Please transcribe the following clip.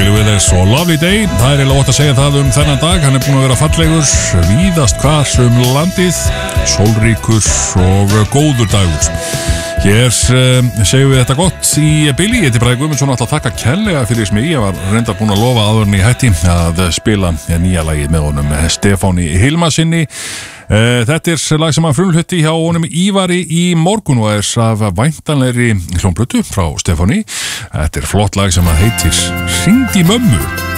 Billy Withers og Lovely Day. Það eiginlega ótt að segja það þennan dag. Hann búinn að vera fallegur víðast hvar landið, sólríkur og góður dagur. Hér segjum við þetta gott í Billy. Ég heiti Bragi Guðmundsson og ætla að þakka kærlega fyrir mig. Ég var reyndar búinn að lofa áðurinn í hætti að spila nýja lagið með honum Stefáni Hilmasinni. Þetta lag sem hann frumflutti hjá honum Ívari í morgun og af væntanlegri hljómplötu frá Stefáni. Þetta flott lag sem heitir Hringdu í mömmu.